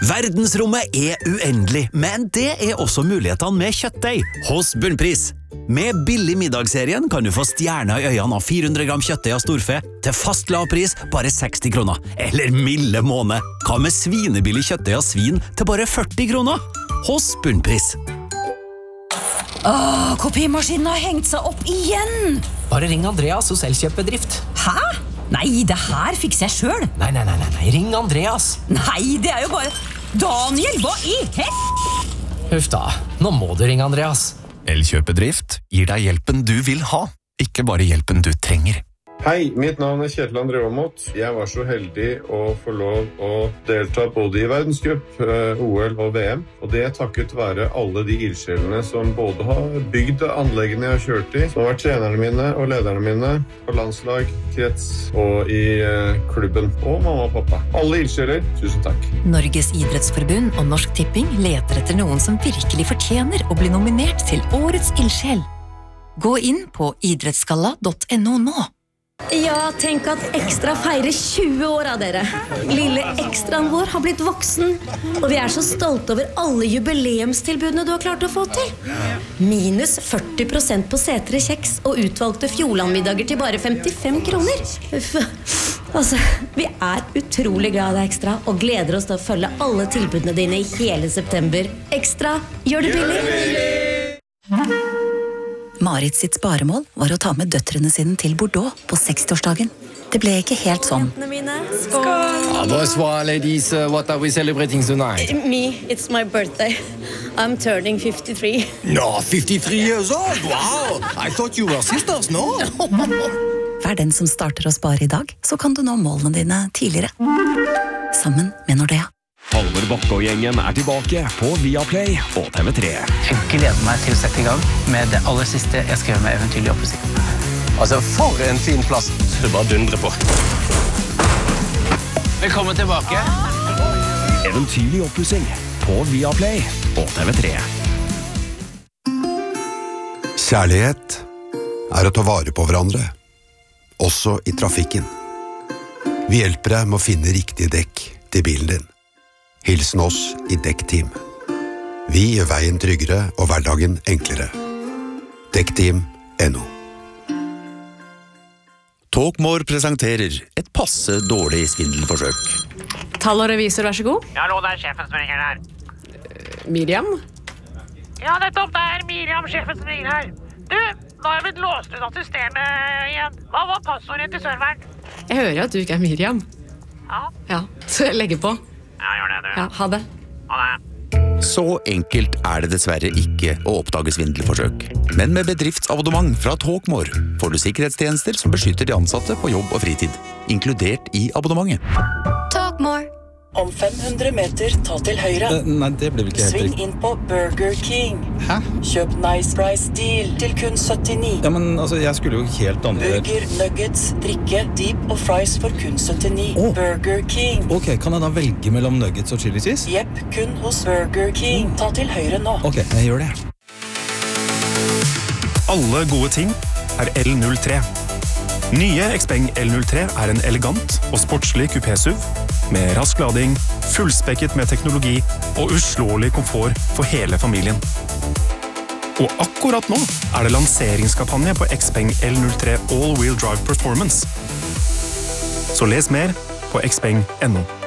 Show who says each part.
Speaker 1: Verdensrommet uendelig, men det også mulighetene med kjøttdeig hos Bunnpris. Med billig middagsserien kan du få stjerner i øynene av 400 gram kjøttdeig av storfe til fast lavpris bare 60 kroner. Eller milde måne, hva med svinebillig kjøttdeig av svin til bare 40 kroner? Hos Bunnpris.
Speaker 2: Kopimaskinen har hengt seg opp igjen!
Speaker 3: Bare ring Andreas hos Elkjøp-bedrift.
Speaker 2: Hæ? Nei, det her fikser jeg selv.
Speaker 3: Nei, ring Andreas.
Speaker 2: Nei, det jo bare... Daniel, hva i
Speaker 3: Huff da, nå må du ringe Andreas.
Speaker 1: Elkjøp-bedrift gir deg hjelpen du vil ha, ikke bare hjelpen du trenger.
Speaker 4: Hei, mitt navn Kjetil André Aamodt. Jeg var så heldig å få lov å delta både i verdenscup, OL og VM. Og det takket være alle de ildsjelene som både har bygd anleggene jeg har kjørt i, som har vært trenerne mine og lederne mine på landslag, krets og i klubben. Og mamma og pappa. Alle ildsjeler, tusen takk.
Speaker 5: Norges idrettsforbund og Norsk Tipping leter etter noen som virkelig fortjener å bli nominert til Årets ildsjel. Gå inn på idrettsgalla.no nå.
Speaker 6: Ja, tenk at Ekstra feirer 20 år av dere. Lille ekstraen vår har blitt voksen, og vi så stolte over alle jubileumstilbudene du har klart å få til. Minus 40% på setere kjeks og utvalgte Fjordlandmiddager til bare 55 kroner. Altså, vi utrolig glad i deg, Ekstra, og gleder oss til å følge alle tilbudene dine i hele september. Ekstra, gjør det billig!
Speaker 5: Marit sitt sparemål var å ta med døtrene sine til Bordeaux på 60-årsdagen. Det ble ikke helt sånn.
Speaker 6: Skål!
Speaker 3: Bonsoir, ladies. What are we celebrating tonight?
Speaker 6: Me, it's my birthday. I'm turning 53.
Speaker 7: No, 53 years old? Wow! I thought you were sisters, no?
Speaker 5: Vær den som starter å spare i dag, så kan du nå målene dine tidligere. Sammen med Nordea.
Speaker 8: Halvor Bakke og gjengen tilbake på Viaplay og TV3.
Speaker 9: Jeg gleder meg til å sette i gang med det aller siste jeg skal gjøre med Eventyrlig oppussing.
Speaker 7: Altså, for en fin plass. Du bare dundrer på.
Speaker 9: Velkommen tilbake.
Speaker 8: Eventyrlig oppussing på Viaplay og TV3.
Speaker 10: Kjærlighet å ta vare på hverandre, også i trafikken. Vi hjelper deg med å finne riktig dekk til bilen din. Hilsen oss i Dekkteam. Vi gjør veien tryggere og hverdagen enklere. Dekkteam.no.
Speaker 11: Talkmore presenterer et passe dårlig svindelforsøk.
Speaker 12: Tall og revisor, vær så god.
Speaker 13: Ja, hallo, det sjefen som ringer her.
Speaker 12: Miriam?
Speaker 13: Ja, nettopp, det Miriam, sjefen som ringer her. Du, nå har jeg blitt låst ut av systemet igjen. Hva var passordet til serveren?
Speaker 12: Jeg hører at du ikke Miriam. Ja, så jeg legger på.
Speaker 13: Ja, gjør det, du.
Speaker 12: Ja, ha det.
Speaker 13: Ha det.
Speaker 11: Så enkelt det dessverre ikke å oppdage svindelforsøk. Men med bedriftsabonnement fra Talkmore får du sikkerhetstjenester som beskytter de ansatte på jobb og fritid, inkludert i abonnementet.
Speaker 14: Talkmore. Om 500 meter, ta til høyre.
Speaker 15: Nei, det blir vel ikke helt
Speaker 14: Sving inn på Burger King.
Speaker 15: Hæ?
Speaker 14: Kjøp Nice Price Deal til kun 79.
Speaker 15: Ja, men altså, jeg skulle jo helt andre...
Speaker 14: Burger, nuggets, drikke, deep og fries for kun 79. Burger King.
Speaker 15: Ok, kan jeg da velge mellom nuggets og chili cheese?
Speaker 14: Jepp, kun hos Burger King. Ta til høyre nå.
Speaker 15: Ok, jeg gjør det.
Speaker 16: Alle gode ting L03. Nye Xpeng L03 en elegant og sportslig kupé-SUV med rask lading, fullspekket med teknologi og uslåelig komfort for hele familien. Og akkurat nå det lanseringskampanje på Xpeng L03 All Wheel Drive Performance. Så les mer på xpeng.no.